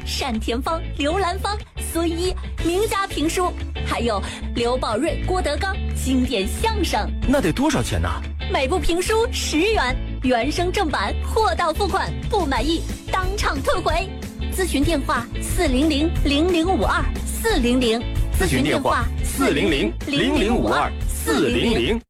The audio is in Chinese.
单田芳、刘兰芳、孙一名家评书，还有刘宝瑞、郭德纲经典相声。 那得多少钱呢？ 每部评书10元，原声正版，货到付款，不满意当场退回。咨询电话400-0052，400。 咨询电话400-0052，400。